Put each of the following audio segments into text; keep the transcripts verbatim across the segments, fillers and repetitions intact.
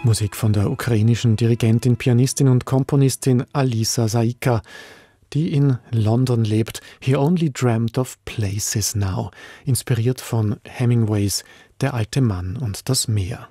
Musik von der ukrainischen Dirigentin, Pianistin und Komponistin Alisa Saika, die in London lebt. He only dreamt of places now, inspiriert von Hemingways Der alte Mann und das Meer.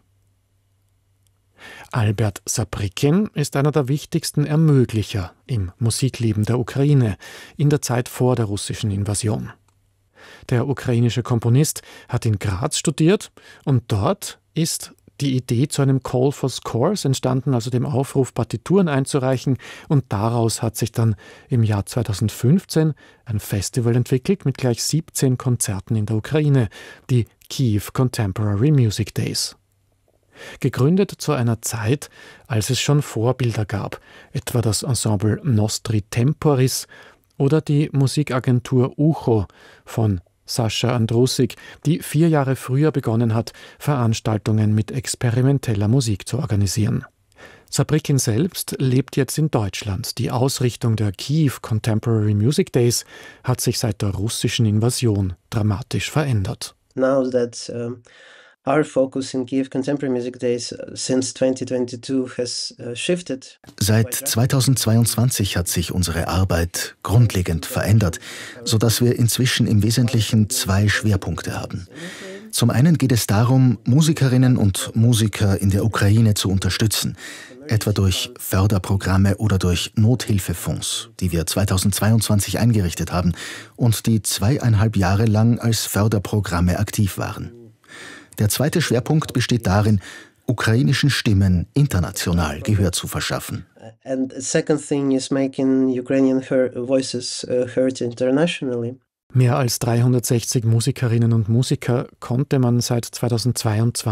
Albert Saprikin ist einer der wichtigsten Ermöglicher im Musikleben der Ukraine in der Zeit vor der russischen Invasion. Der ukrainische Komponist hat in Graz studiert und dort ist die Idee zu einem Call for Scores entstanden, also dem Aufruf, Partituren einzureichen, und daraus hat sich dann im Jahr zweitausendfünfzehn ein Festival entwickelt mit gleich siebzehn Konzerten in der Ukraine, die Kyiv Contemporary Music Days. Gegründet zu einer Zeit, als es schon Vorbilder gab, etwa das Ensemble Nostri Temporis oder die Musikagentur Ucho von Sascha Andrusik, die vier Jahre früher begonnen hat, Veranstaltungen mit experimenteller Musik zu organisieren. Saprikin selbst lebt jetzt in Deutschland. Die Ausrichtung der Kyiv Contemporary Music Days hat sich seit der russischen Invasion dramatisch verändert. Now that um Our focus in Kyiv Contemporary Music Days since twenty twenty-two has shifted. Seit zweitausendzweiundzwanzig hat sich unsere Arbeit grundlegend verändert, sodass wir inzwischen im Wesentlichen zwei Schwerpunkte haben. Zum einen geht es darum, Musikerinnen und Musiker in der Ukraine zu unterstützen, etwa durch Förderprogramme oder durch Nothilfefonds, die wir zweitausendzweiundzwanzig eingerichtet haben und die zweieinhalb Jahre lang als Förderprogramme aktiv waren. Der zweite Schwerpunkt besteht darin, ukrainischen Stimmen international Gehör zu verschaffen. And the second thing is making Ukrainian voices heard internationally. Mehr als dreihundertsechzig Musikerinnen und Musiker konnte man seit zweitausendzweiundzwanzig